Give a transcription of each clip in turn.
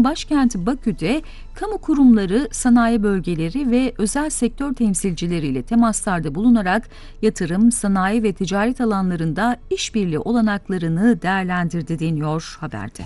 Kazakistan başkenti Bakü'de kamu kurumları, sanayi bölgeleri ve özel sektör temsilcileriyle temaslarda bulunarak yatırım, sanayi ve ticaret alanlarında işbirliği olanaklarını değerlendirdi deniyor haberde.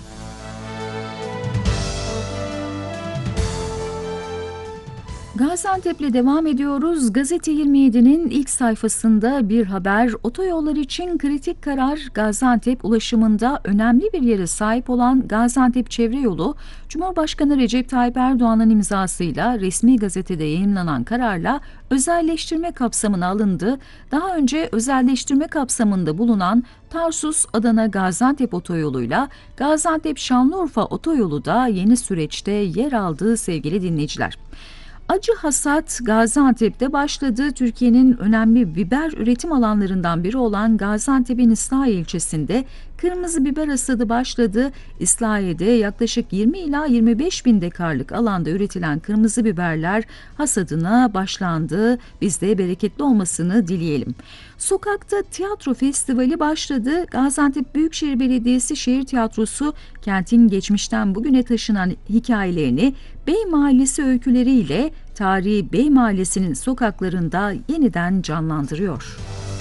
Gaziantep'le devam ediyoruz. Gazete 27'nin ilk sayfasında bir haber. Otoyollar için kritik karar. Gaziantep ulaşımında önemli bir yere sahip olan Gaziantep Çevre Yolu, Cumhurbaşkanı Recep Tayyip Erdoğan'ın imzasıyla resmi gazetede yayımlanan kararla özelleştirme kapsamına alındı. Daha önce özelleştirme kapsamında bulunan Tarsus-Adana-Gaziantep otoyoluyla Gaziantep-Şanlıurfa otoyolu da yeni süreçte yer aldı sevgili dinleyiciler. Acı hasat Gaziantep'te başladı. Türkiye'nin önemli biber üretim alanlarından biri olan Gaziantep'in İslahiye ilçesinde kırmızı biber hasadı başladı. İslahiye'de yaklaşık 20 ila 25 bin dekarlık alanda üretilen kırmızı biberler hasadına başlandı. Biz de bereketli olmasını dileyelim. Sokakta tiyatro festivali başladı. Gaziantep Büyükşehir Belediyesi Şehir Tiyatrosu kentin geçmişten bugüne taşınan hikayelerini Bey Mahallesi öyküleriyle tarihi Bey Mahallesi'nin sokaklarında yeniden canlandırıyor.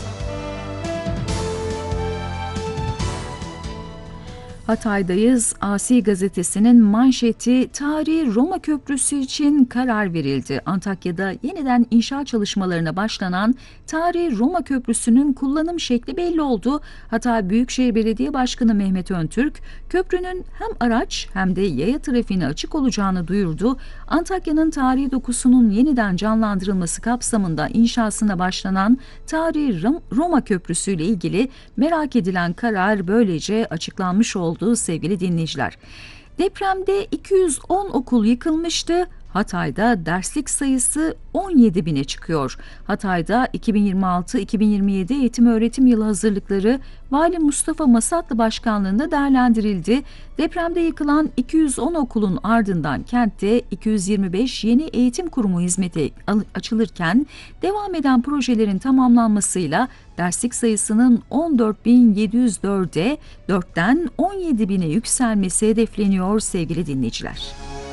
Hatay'dayız. Asi gazetesinin manşeti tarihi Roma Köprüsü için karar verildi. Antakya'da yeniden inşaat çalışmalarına başlanan tarihi Roma Köprüsü'nün kullanım şekli belli oldu. Hatay Büyükşehir Belediye Başkanı Mehmet Öntürk, köprünün hem araç hem de yaya trafiğine açık olacağını duyurdu. Antakya'nın tarihi dokusunun yeniden canlandırılması kapsamında inşasına başlanan tarihi Roma Köprüsü ile ilgili merak edilen karar böylece açıklanmış oldu sevgili dinleyiciler. Depremde 210 okul yıkılmıştı. Hatay'da derslik sayısı 17 bine çıkıyor. Hatay'da 2026-2027 eğitim öğretim yılı hazırlıkları Vali Mustafa Masatlı başkanlığında değerlendirildi. Depremde yıkılan 210 okulun ardından kentte 225 yeni eğitim kurumu hizmeti açılırken devam eden projelerin tamamlanmasıyla derslik sayısının 14.704'e 4'ten 17.000'e yükselmesi hedefleniyor sevgili dinleyiciler.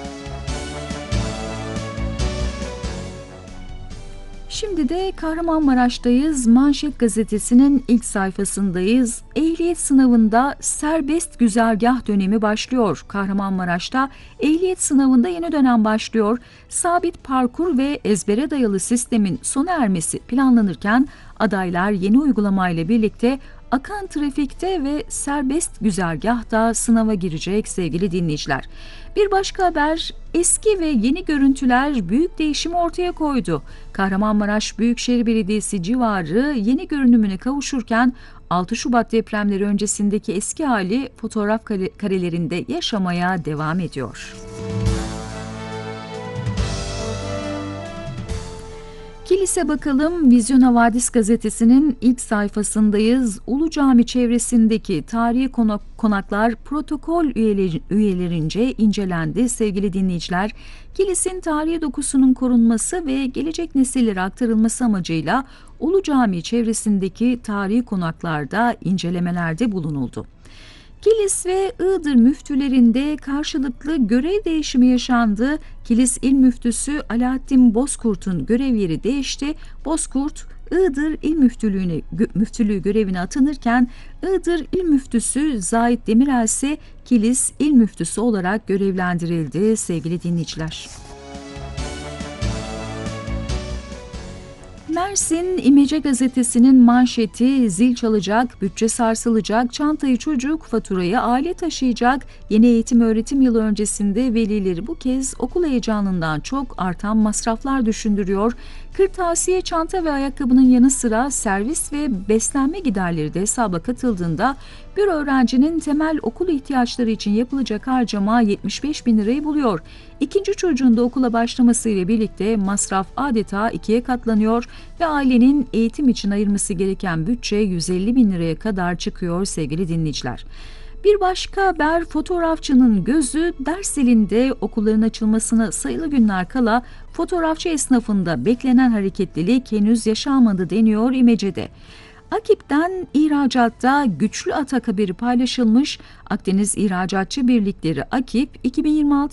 Şimdi de Kahramanmaraş'tayız. Manşet gazetesinin ilk sayfasındayız. Ehliyet sınavında serbest güzergah dönemi başlıyor. Kahramanmaraş'ta ehliyet sınavında yeni dönem başlıyor. Sabit parkur ve ezbere dayalı sistemin sona ermesi planlanırken adaylar yeni uygulamayla birlikte akan trafikte ve serbest güzergahta sınava girecek sevgili dinleyiciler. Bir başka haber, eski ve yeni görüntüler büyük değişimi ortaya koydu. Kahramanmaraş Büyükşehir Belediyesi civarı yeni görünümüne kavuşurken 6 Şubat depremleri öncesindeki eski hali fotoğraf karelerinde yaşamaya devam ediyor. Kilis'e bakalım. Vizyon Havadis gazetesinin ilk sayfasındayız. Ulu Cami çevresindeki tarihi konaklar protokol üyelerince incelendi sevgili dinleyiciler. Kilis'in tarihi dokusunun korunması ve gelecek nesillere aktarılması amacıyla Ulu Cami çevresindeki tarihi konaklarda incelemelerde bulunuldu. Kilis ve Iğdır müftülerinde karşılıklı görev değişimi yaşandı. Kilis İl Müftüsü Alaaddin Bozkurt'un görev yeri değişti. Bozkurt, Iğdır İl Müftülüğü görevine atanırken Iğdır İl Müftüsü Zahit Demirel ise Kilis İl Müftüsü olarak görevlendirildi sevgili dinleyiciler. Mersin İmece gazetesinin manşeti zil çalacak, bütçe sarsılacak, çantayı çocuk, faturayı aile taşıyacak. Yeni eğitim öğretim yılı öncesinde velileri bu kez okul heyecanından çok artan masraflar düşündürüyor. Kırtasiye, çanta ve ayakkabının yanı sıra servis ve beslenme giderleri de hesaba katıldığında bir öğrencinin temel okul ihtiyaçları için yapılacak harcama 75 bin lirayı buluyor. İkinci çocuğun da okula başlamasıyla birlikte masraf adeta ikiye katlanıyor ve ailenin eğitim için ayırması gereken bütçe 150 bin liraya kadar çıkıyor sevgili dinleyiciler. Bir başka haber, fotoğrafçının gözü ders zilinde. Okulların açılmasına sayılı günler kala fotoğrafçı esnafında beklenen hareketlilik henüz yaşanmadı deniyor İmece'de. AKİP'ten ihracatta güçlü atak haberi paylaşılmış. Akdeniz İhracatçı Birlikleri AKİP 2026